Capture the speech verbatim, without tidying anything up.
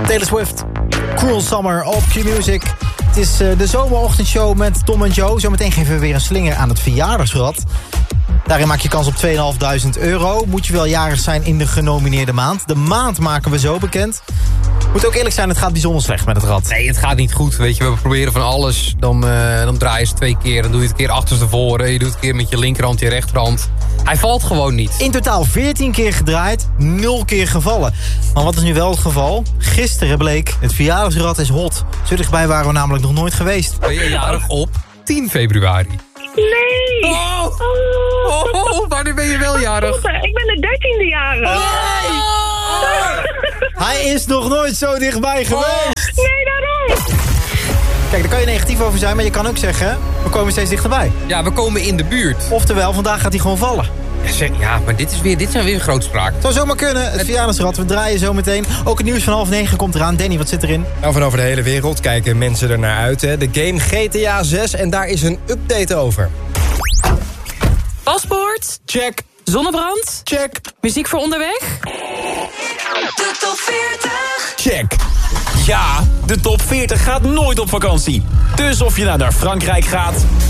Taylor Swift, Cruel Summer op Q-Music. Het is uh, de zomerochtendshow met Tom en Joe. Zometeen geven we weer een slinger aan het verjaardagsrad. Daarin maak je kans op tweeduizend vijfhonderd euro. Moet je wel jarig zijn in de genomineerde maand. De maand maken we zo bekend. Moet ook eerlijk zijn, het gaat bijzonder slecht met het rad. Nee, het gaat niet goed. Weet je, we proberen van alles. Dan, uh, dan draai je ze twee keer. Dan doe je het een keer achterstevoren. Je doet het een keer met je linkerhand, je rechterhand. Hij valt gewoon niet. In totaal veertien keer gedraaid, nul keer gevallen. Maar wat is nu wel het geval? Gisteren bleek, het verjaardagsrad is hot. Zo dichtbij waren we namelijk nog nooit geweest. Ben je jarig op tien februari? Nee! Oh! Oh, oh, oh, wanneer ben je wel jarig? Ik ben de dertiende jarig. Nee! Hij is nog nooit zo dichtbij geweest. Nee, daarom! Kijk, daar kan je negatief over zijn, maar je kan ook zeggen, we komen steeds dichterbij. Ja, we komen in de buurt. Oftewel, vandaag gaat hij gewoon vallen. Ja, zeg, ja maar dit, is weer, dit zijn weer grootspraak. Zou zomaar kunnen, het verjaardagsrad. We draaien zo meteen. Ook het nieuws van half negen komt eraan. Danny, wat zit erin? Nou, van over de hele wereld kijken mensen er naar uit. Hè. De game G T A zes en daar is een update over. Paspoort? Check. Zonnebrand? Check. Muziek voor onderweg? De top veertig. Check. Ja, de top veertig gaat nooit op vakantie. Dus of je nou naar Frankrijk gaat,